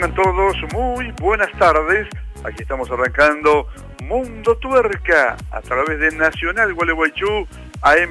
tengan todos muy buenas tardes. Aquí estamos arrancando Mundo Tuerca a través de Nacional Gualeguaychú AM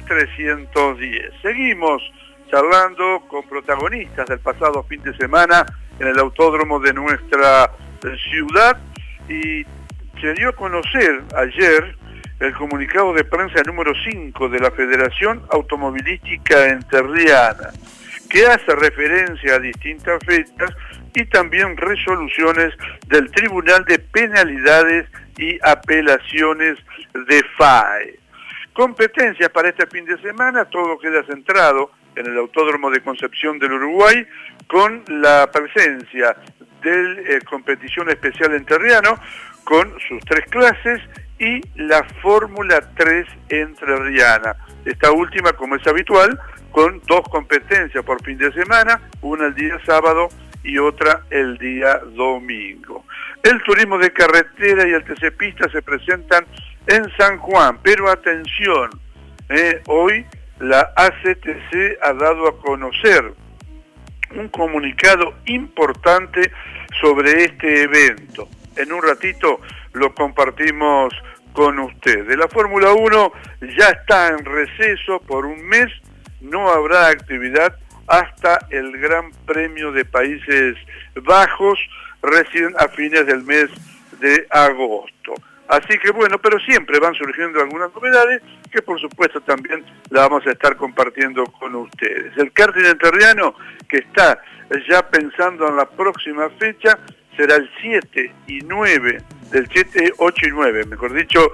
1310. Seguimos charlando con protagonistas del pasado fin de semana en el autódromo de nuestra ciudad, y se dio a conocer ayer el comunicado de prensa número 5 de la Federación Automovilística Entrerriana, que hace referencia a distintas fechas y también resoluciones del Tribunal de Penalidades y Apelaciones de FAE. Competencias para este fin de semana, todo queda centrado en el Autódromo de Concepción del Uruguay, con la presencia del Competición Especial Entrerriano, con sus 3 clases, y la Fórmula 3 entrerriana. Esta última, como es habitual, con 2 competencias por fin de semana, una el día sábado y otra el día domingo. El turismo de carretera y el TC Pista se presentan en San Juan, pero atención, hoy la ACTC ha dado a conocer un comunicado importante sobre este evento. En un ratito lo compartimos con ustedes. La Fórmula 1 ya está en receso por un mes, no habrá actividad hasta el Gran Premio de Países Bajos, recién a fines del mes de agosto. Así que bueno, pero siempre van surgiendo algunas novedades que por supuesto también la vamos a estar compartiendo con ustedes. El karting entrerriano, que está ya pensando en la próxima fecha, será el 7 y 9, del 7, 8 y 9, mejor dicho,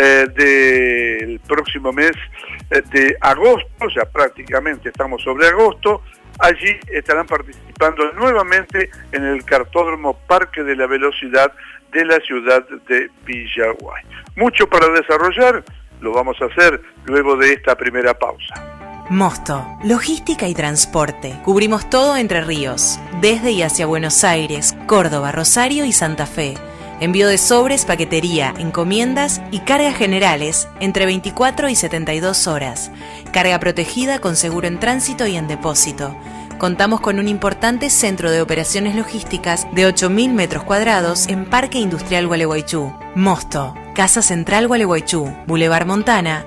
del próximo mes de agosto, ya prácticamente estamos sobre agosto. Allí estarán participando nuevamente en el Kartódromo Parque de la Velocidad de la ciudad de Villaguay. Mucho para desarrollar, lo vamos a hacer luego de esta primera pausa. Mosto, logística y transporte. Cubrimos todo Entre Ríos, desde y hacia Buenos Aires, Córdoba, Rosario y Santa Fe. Envío de sobres, paquetería, encomiendas y cargas generales entre 24 y 72 horas. Carga protegida con seguro en tránsito y en depósito. Contamos con un importante centro de operaciones logísticas de 8.000 metros cuadrados en Parque Industrial Gualeguaychú. Mosto, Casa Central Gualeguaychú, Boulevard Montana,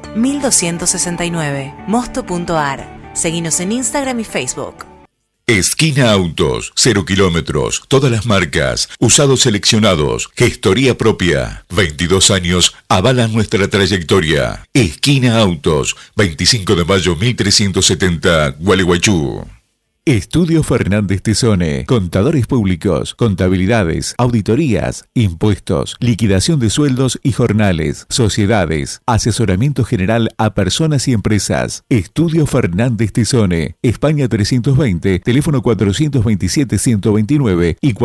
1269, mosto.ar. Seguinos en Instagram y Facebook. Esquina Autos, 0 kilómetros, todas las marcas, usados seleccionados, gestoría propia. 22 años avalan nuestra trayectoria. Esquina Autos, 25 de mayo 1370, Gualeguaychú. Estudio Fernández Tesone, contadores públicos, contabilidades, auditorías, impuestos, liquidación de sueldos y jornales, sociedades, asesoramiento general a personas y empresas. Estudio Fernández Tesone, España 320, teléfono 427-129 y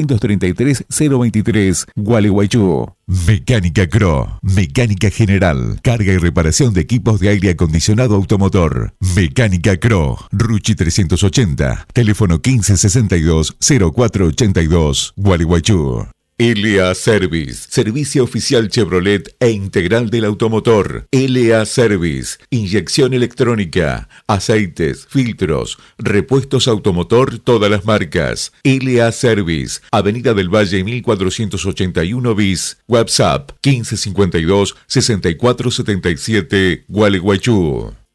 433-023, Gualeguaychú. Mecánica Cro, mecánica general, carga y reparación de equipos de aire acondicionado automotor. Mecánica Cro, Ruchi 380, teléfono 1562-0482, Gualeguaychú. LA Service, servicio oficial Chevrolet e integral del automotor. LA Service, inyección electrónica, aceites, filtros, repuestos automotor, todas las marcas. LA Service, Avenida del Valle 1481 bis, WhatsApp 1552-6477, Gualeguaychú.